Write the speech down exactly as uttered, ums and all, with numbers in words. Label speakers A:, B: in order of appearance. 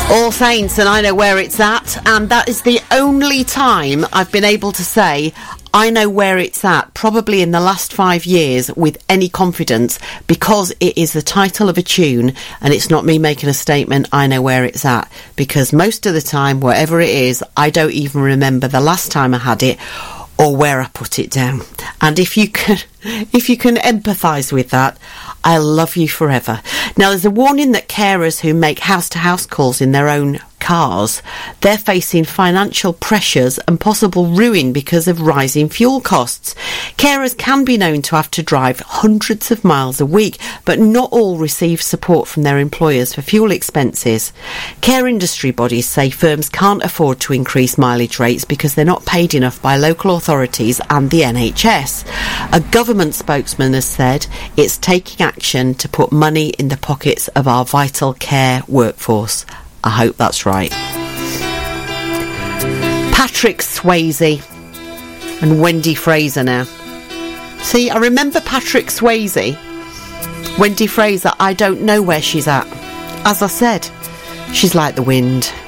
A: All Saints, and I know where it's at, and that is the only time I've been able to say I know where it's at, probably in the last five years, with any confidence, because it is the title of a tune, and it's not me making a statement, I know where it's at, because most of the time, whatever it is, I don't even remember the last time I had it, or where I put it down. And if you can, if you can empathise with that, I love you forever. Now, there's a warning that carers who make house-to-house calls in their own cars, they're facing financial pressures and possible ruin because of rising fuel costs. Carers can be known to have to drive hundreds of miles a week, but not all receive support from their employers for fuel expenses. Care industry bodies say firms can't afford to increase mileage rates because they're not paid enough by local authorities and the N H S. A government spokesman has said it's taking action to put money in the pockets of our vital care workforce. I hope that's right. Patrick Swayze and Wendy Fraser now. See, I remember Patrick Swayze. Wendy Fraser, I don't know where she's at. As I said, she's like the wind.